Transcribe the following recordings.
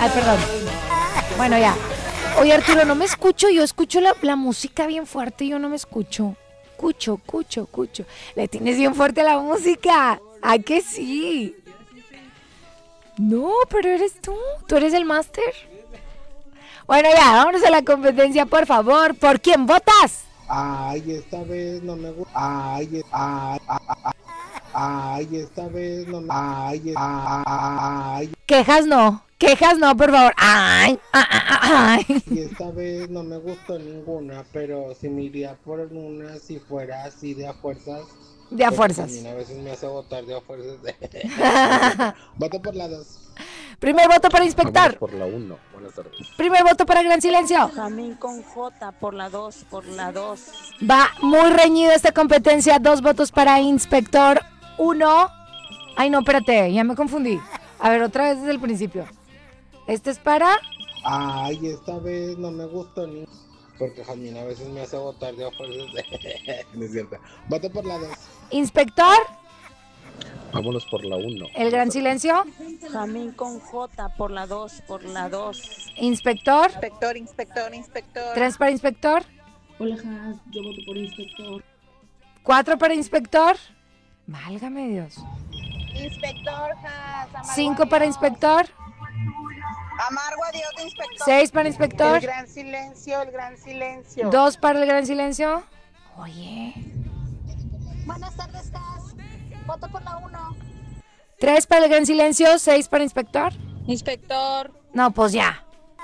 Ay, perdón. Bueno, ya. Oye, Arturo, no me escucho. Yo escucho la música bien fuerte y yo no me escucho. Cucho. Le tienes bien fuerte a la música. ¿A que sí? No, pero eres tú. ¿Tú eres el máster? Bueno, ya, vámonos a la competencia, por favor. ¿Por quién votas? Ay, esta vez no me gusta. Ay, esta vez no me. Ay. Quejas no, por favor. Ay. Y esta vez no me gustó ninguna, pero si me iría por una si fuera así de a fuerzas. De a fuerzas. También a veces me hace votar de a fuerzas. Voto por la 2. Primer voto para inspector. Vamos por la 1. Buenas tardes. Primer voto para Gran Silencio. Jamín con J, por la 2. Va muy reñida esta competencia. 2 votos para inspector. 1. Ay, no, espérate, ya me confundí. A ver, otra vez desde el principio. Este es para... Ay, esta vez no me gustó ni. Porque Jamín a veces me hace votar de a fuerzas. No es cierto. Voto por la 2. Inspector. Vámonos por la 1. El Gran Silencio. Jamín con J, por la 2. Inspector. Inspector. 3 para inspector. Hola, Has, yo voto por inspector. 4 para inspector. Válgame Dios. Inspector, Has. 5 para inspector. Amargo adiós de inspector. 6 para inspector. El gran silencio. 2 para el Gran Silencio. Oye. Buenas tardes, Cas. Voto por la 1. 3 para el Gran Silencio. 6 para inspector. Inspector. No, pues ya.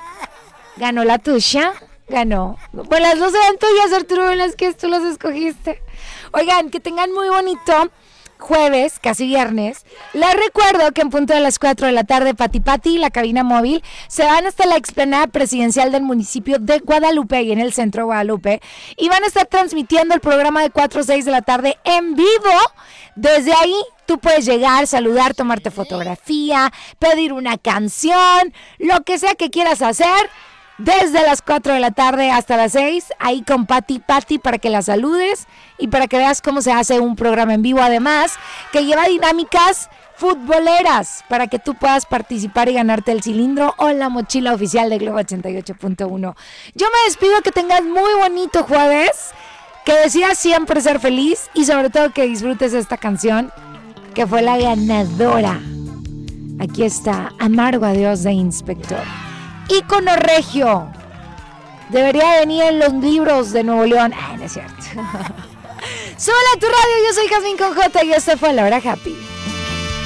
Ganó la tuya. Ganó. Pues las dos eran tuyas, Arturo, en las que tú las escogiste. Oigan, que tengan muy bonito jueves, casi viernes. Les recuerdo que en punto de las 4 de la tarde, Pati y la cabina móvil se van hasta la explanada presidencial del municipio de Guadalupe y en el centro de Guadalupe y van a estar transmitiendo el programa de 4 a 6 de la tarde en vivo. Desde ahí tú puedes llegar, saludar, tomarte fotografía, pedir una canción, lo que sea que quieras hacer. Desde las 4 de la tarde hasta las 6, ahí con Pati, para que la saludes y para que veas cómo se hace un programa en vivo, además, que lleva dinámicas futboleras para que tú puedas participar y ganarte el cilindro o la mochila oficial de Globo 88.1. Yo me despido, que tengas muy bonito jueves, que decidas siempre ser feliz y sobre todo que disfrutes esta canción, que fue la ganadora. Aquí está, Amargo Adiós de Inspector. Ícono regio. Debería venir en los libros de Nuevo León. Ay, no es cierto. Súbela a tu radio, yo soy Jazmín con J y esta fue La Hora Happy.